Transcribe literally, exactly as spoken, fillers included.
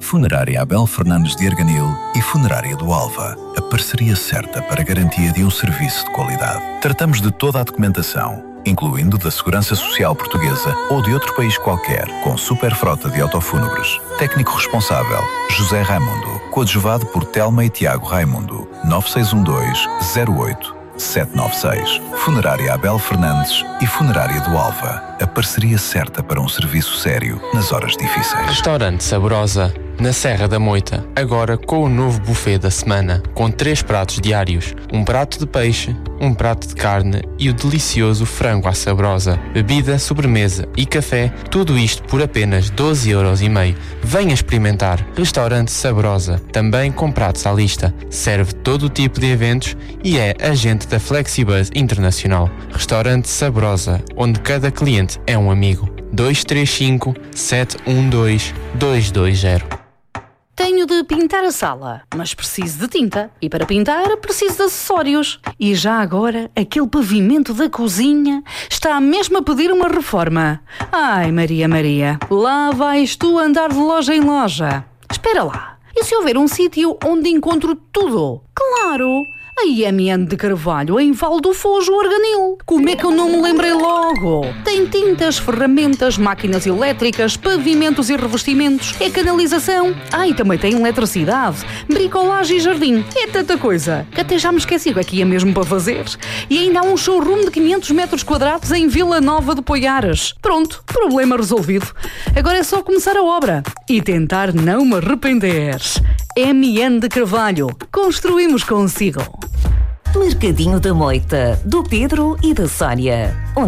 Funerária Abel Fernandes de Arganil e Funerária do Alva. A parceria certa para a garantia de um serviço de qualidade. Tratamos de toda a documentação, incluindo da Segurança Social Portuguesa ou de outro país qualquer, com super frota de autofúnebres. Técnico responsável, José Raimundo. Coadjuvado por Telma e Tiago Raimundo. nove seis um dois, zero oito, sete nove seis. Funerária Abel Fernandes e Funerária do Alva. A parceria certa para um serviço sério nas horas difíceis. Restaurante Saborosa, na Serra da Moita, agora com o novo buffet da semana, com três pratos diários, um prato de peixe, um prato de carne e o delicioso frango à saborosa. Bebida, sobremesa e café, tudo isto por apenas doze euros e meio. Venha experimentar. Restaurante Saborosa, também com pratos à lista. Serve todo o tipo de eventos e é agente da Flexibus Internacional. Restaurante Saborosa, onde cada cliente é um amigo. dois três cinco, sete um dois, dois dois zero. Tenho de pintar a sala, mas preciso de tinta. E para pintar, preciso de acessórios. E já agora, aquele pavimento da cozinha está mesmo a pedir uma reforma. Ai, Maria, Maria, lá vais tu andar de loja em loja. Espera lá, e se houver um sítio onde encontro tudo? Claro! A I M N de Carvalho, em Val do Fojo, Arganil. Como é que eu não me lembrei logo? Tem tintas, ferramentas, máquinas elétricas, pavimentos e revestimentos, é canalização. Ah, e também tem eletricidade, bricolagem e jardim. É tanta coisa que até já me esqueci o que é que ia mesmo para fazer. E ainda há um showroom de quinhentos metros quadrados em Vila Nova de Poiares. Pronto, problema resolvido. Agora é só começar a obra e tentar não me arrepender. M N de Carvalho. Construímos consigo. Mercadinho da Moita, do Pedro e da Sónia.